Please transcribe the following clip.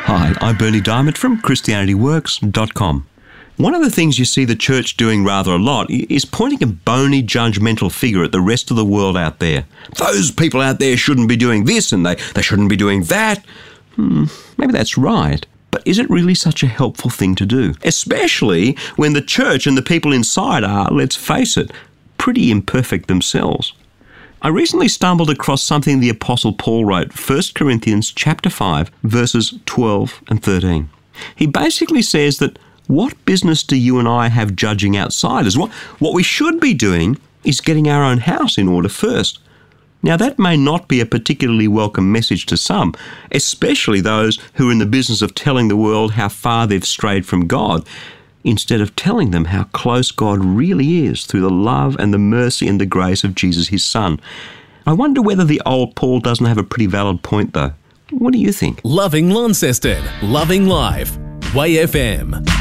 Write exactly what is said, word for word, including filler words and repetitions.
Hi, I'm Bernie Diamond from Christianity Works dot com. One of the things you see the church doing rather a lot is pointing a bony, judgmental figure at the rest of the world out there. Those people out there shouldn't be doing this and they, they shouldn't be doing that. Hmm, maybe that's right. But is it really such a helpful thing to do? Especially when the church and the people inside are, let's face it, pretty imperfect themselves. I recently stumbled across something the Apostle Paul wrote, First Corinthians chapter five, verses twelve and thirteen. He basically says that what business do you and I have judging outsiders? What, what we should be doing is getting our own house in order first. Now, that may not be a particularly welcome message to some, especially those who are in the business of telling the world how far they've strayed from God, instead of telling them how close God really is through the love and the mercy and the grace of Jesus, his Son. I wonder whether the old Paul doesn't have a pretty valid point, though. What do you think? Loving Launceston. Loving Life. Way F M.